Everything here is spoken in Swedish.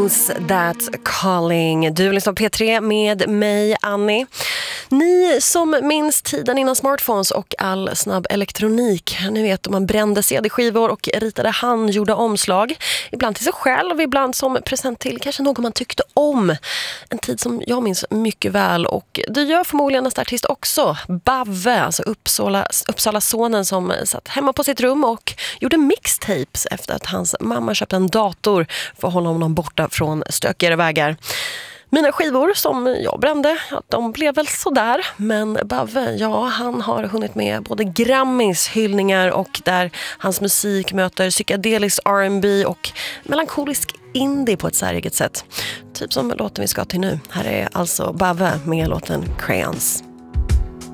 Stones, That Calling. Du lyssnar på P3 med mig, Annie. Ni som minns tiden innan smartphones och all snabb elektronik. Ni vet om man brände CD-skivor och ritade handgjorda omslag. Ibland till sig själv, ibland som present till kanske någon man tyckte om. En tid som jag minns mycket väl, och det gör förmodligen nästa artist också. Bavve, alltså Uppsala-sonen som satt hemma på sitt rum och gjorde mixtapes efter att hans mamma köpte en dator för att hålla honom borta från stökigare vägar. Mina skivor som jag brände, de blev väl sådär. Men Bavve, ja, han har hunnit med både Grammys hyllningar och där hans musik möter psykedelisk R&B och melankolisk indie på ett säreget sätt. Typ som låten vi ska till nu. Här är alltså Bavve med låten Crayons.